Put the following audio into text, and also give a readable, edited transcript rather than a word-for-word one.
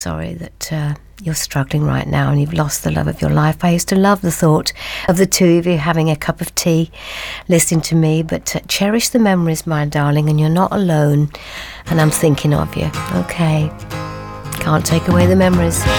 Sorry that you're struggling right now and you've lost the love of your life. I used to love the thought of the two of you having a cup of tea, listening to me, but cherish the memories, my darling, and you're not alone. And I'm thinking of you, okay? Can't take away the memories.